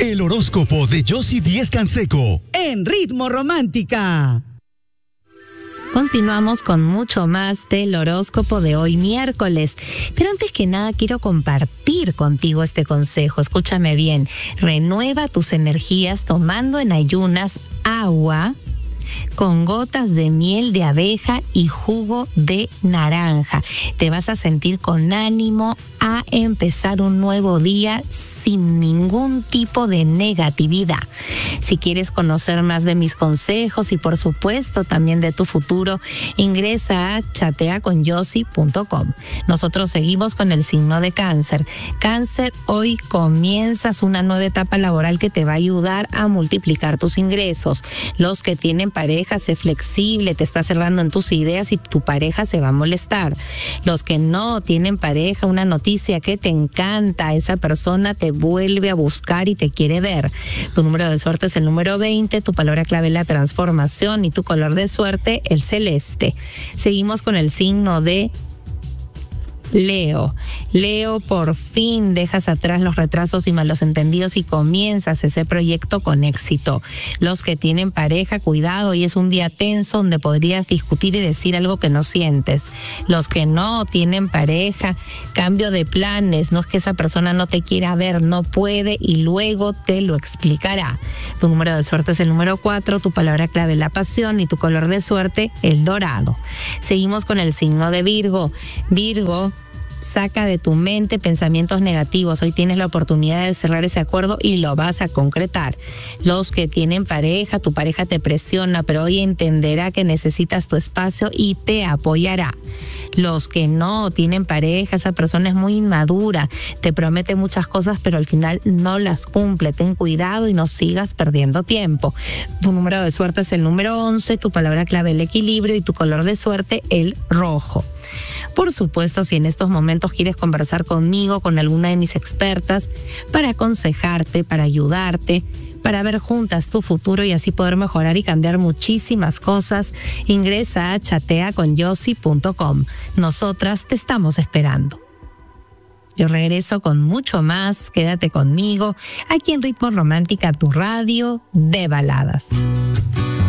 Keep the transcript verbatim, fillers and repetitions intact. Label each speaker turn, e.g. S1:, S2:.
S1: El horóscopo de Yossi Díez Canseco
S2: en Ritmo Romántica.
S3: Continuamos con mucho más del horóscopo de hoy miércoles. Pero antes que nada quiero compartir contigo este consejo. Escúchame bien. Renueva tus energías tomando en ayunas agua con gotas de miel de abeja y jugo de naranja. Te vas a sentir con ánimo a empezar un nuevo día sin ningún tipo de negatividad. Si quieres conocer más de mis consejos y por supuesto también de tu futuro, ingresa a chatea con yossi punto com. Nosotros seguimos con el signo de Cáncer. Cáncer, hoy comienzas una nueva etapa laboral que te va a ayudar a multiplicar tus ingresos. Los que tienen pareja, sé flexible, te estás cerrando en tus ideas y tu pareja se va a molestar. Los que no tienen pareja, una noticia que te encanta, esa persona te vuelve a buscar y te quiere ver. Tu número de suerte es el número veinte, tu palabra clave la transformación y tu color de suerte el celeste. Seguimos con el signo de Leo. Leo, por fin dejas atrás los retrasos y malos entendidos y comienzas ese proyecto con éxito. Los que tienen pareja, cuidado, hoy es un día tenso donde podrías discutir y decir algo que no sientes. Los que no tienen pareja, cambio de planes, no es que esa persona no te quiera ver, no puede y luego te lo explicará. Tu número de suerte es el número cuatro, tu palabra clave la pasión y tu color de suerte el dorado. Seguimos con el signo de Virgo. Virgo, saca de tu mente pensamientos negativos. Hoy tienes la oportunidad de cerrar ese acuerdo y lo vas a concretar. Los que tienen pareja, tu pareja te presiona, pero hoy entenderá que necesitas tu espacio y te apoyará. Los que no tienen pareja, esa persona es muy inmadura, te promete muchas cosas, pero al final no las cumple. Ten cuidado y no sigas perdiendo tiempo. Tu número de suerte es el número once, tu palabra clave el equilibrio y tu color de suerte el rojo. Por supuesto, si en estos momentos quieres conversar conmigo, con alguna de mis expertas, para aconsejarte, para ayudarte, para ver juntas tu futuro y así poder mejorar y cambiar muchísimas cosas, ingresa a chatea con yossi punto com. Nosotras te estamos esperando. Yo regreso con mucho más. Quédate conmigo aquí en Ritmo Romántica, tu radio de baladas.